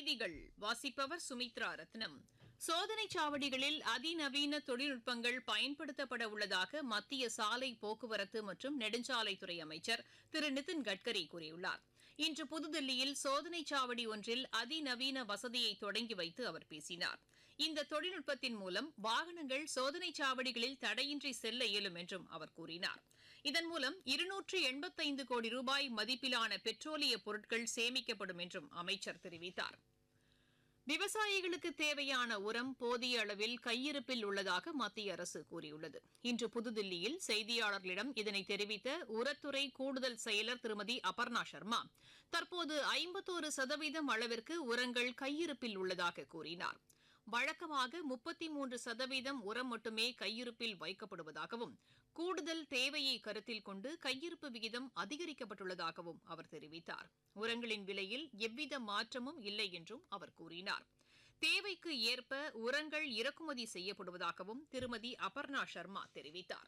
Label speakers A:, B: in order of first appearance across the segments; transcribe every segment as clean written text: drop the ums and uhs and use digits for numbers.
A: செய்திகள் வாசிப்பவர் சுமித்ரா ரத்னம். சோதனைச் சாவடிகளில் அதிநவீன தொழில்நுட்பங்கள் பயன்படுத்தப்பட உள்ளதாக மத்திய சாலை போக்குவரத்து மற்றும் நெடுஞ்சாலைத்துறை அமைச்சர் திரு நிதின் கட்கரி கூறியுள்ளார். இன்று புதுதில்லியில் சோதனைச் சாவடி ஒன்றில் அதிநவீன வசதியை தொடங்கி வைத்து அவர் பேசினார். இந்த தொழில்நுட்பத்தின் மூலம் வாகனங்கள் சோதனைச் சாவடிகளில் தடையின்றி செல்ல இயலும் என்றும் அவர் கூறினார். இதன் மூலம் 285 கோடி ரூபாய் மதிப்பிலான பெட்ரோலிய பொருட்கள் சேமிக்கப்படும் என்றும் அமைச்சர் தெரிவித்தார். விவசாயிகளுக்கு தேவையான உரம் போதிய அளவில் கையிருப்பில் உள்ளதாக மத்திய அரசு கூறியுள்ளது. இன்று புதுதில்லியில் செய்தியாளர்களிடம் இதனை தெரிவித்த உரத்துறை கூடுதல் செயலர் திருமதி அபர்ணா சர்மா, தற்போது 51% அளவிற்கு உரங்கள் கையிருப்பில் உள்ளதாக கூறினார். வழக்கமாக 33% உரம் மட்டுமே கையிருப்பில் வைக்கப்படுவதாகவும் கூடுதல் தேவையை கருத்தில் கொண்டு கையிருப்பு விகிதம் அதிகரிக்கப்பட்டுள்ளதாகவும் அவர் தெரிவித்தார். உரங்களின் விலையில் எவ்வித மாற்றமும் இல்லை என்றும் அவர் கூறினார். தேவைக்கு ஏற்ப உரங்கள் இறக்குமதி செய்யப்படுவதாகவும் திருமதி அபர்ணா சர்மா தெரிவித்தார்.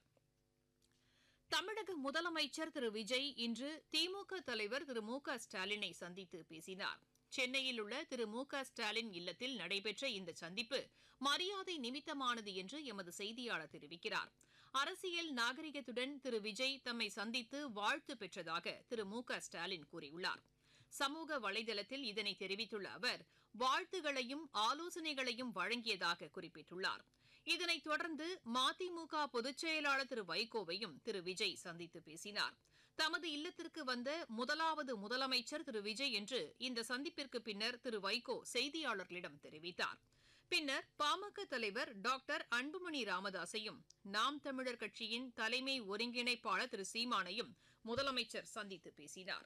A: தமிழக முதலமைச்சர் திரு விஜய் இன்று திமுக தலைவர் திரு மு க ஸ்டாலினை சந்தித்து பேசினார். சென்னையில் உள்ள திரு மு க ஸ்டாலின் இல்லத்தில் நடைபெற்ற இந்த சந்திப்பு மரியாதை நிமித்தமானது என்று எமது செய்தியாளர் தெரிவிக்கிறார். அரசியல் நாகரிகத்துடன் திரு விஜய் தம்மை சந்தித்து வாழ்த்து பெற்றதாக திரு மு க ஸ்டாலின் கூறியுள்ளார். சமூக வலைதளத்தில் இதனை தெரிவித்துள்ள அவர் வாழ்த்துகளையும் ஆலோசனைகளையும் வழங்கியதாக குறிப்பிட்டுள்ளார். இதனைத் தொடர்ந்து மதிமுக பொதுச் செயலாளர் திரு வைகோவையும் திரு விஜய் சந்தித்து பேசினார். தமது இல்லத்திற்கு வந்த முதலாவது முதலமைச்சர் திரு விஜய் என்று இந்த சந்திப்பிற்கு பின்னர் திரு வைகோ செய்தியாளர்களிடம் தெரிவித்தார். பின்னர் பாமக தலைவர் டாக்டர் அன்புமணி ராமதாஸையும் நாம் தமிழர் கட்சியின் தலைமை ஒருங்கிணைப்பாளர் திரு சீமானையும் முதலமைச்சர் சந்தித்து பேசினார்.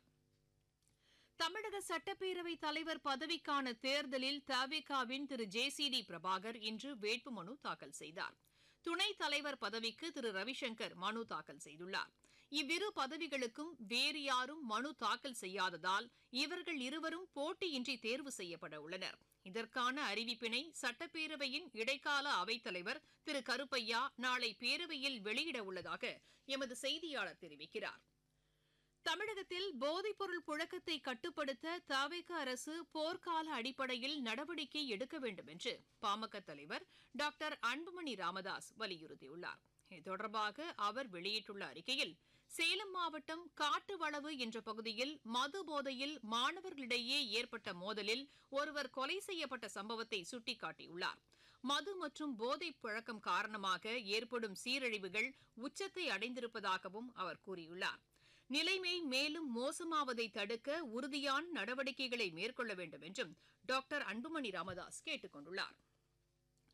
A: தமிழக சட்டப்பேரவைத் தலைவர் பதவிக்கான தேர்தலில் தவிகவின் திரு ஜே.சி.டி. பிரபாகர் இன்று வேட்புமனு தாக்கல் செய்தார். துணைத் தலைவர் பதவிக்கு திரு ரவிசங்கர் மனு தாக்கல் செய்துள்ளார். இவ்விரு பதவிகளுக்கும் வேறு யாரும் மனு தாக்கல் செய்யாததால் இவர்கள் இருவரும் போட்டியின்றி தேர்வு செய்யப்பட உள்ளனர். இதற்கான அறிவிப்பினை சட்டப்பேரவையின் இடைக்கால அவைத்தலைவர் திரு கருப்பையா நாளை பேரவையில் வெளியிட உள்ளதாக எமது செய்தியாளர் தெரிவிக்கிறார். தமிழகத்தில் போதைப்பொருள் புழக்கத்தை கட்டுப்படுத்த தவிக அரசு போர்க்கால அடிப்படையில் நடவடிக்கை எடுக்க வேண்டும் என்று பாமக தலைவர் டாக்டர் அன்புமணி ராமதாஸ் வலியுறுத்தியுள்ளார். இது தொடர்பாக அவர் வெளியிட்டுள்ள அறிக்கையில், சேலம் மாவட்டம் காட்டுவளவு என்ற பகுதியில் மது போதையில் மாணவர்களிடையே ஏற்பட்ட மோதலில் ஒருவர் கொலை செய்யப்பட்ட சம்பவத்தை சுட்டிக்காட்டியுள்ளார். மது மற்றும் போதைப் பழக்கம் காரணமாக ஏற்படும் சீரழிவுகள் உச்சத்தை அடைந்திருப்பதாகவும் அவர் கூறியுள்ளார். நிலைமை மேலும் மோசமாவதை தடுக்க உறுதியான நடவடிக்கைகளை மேற்கொள்ள வேண்டும் என்றும் டாக்டர் அன்புமணி ராமதாஸ் கேட்டுக் கொண்டுள்ளார்.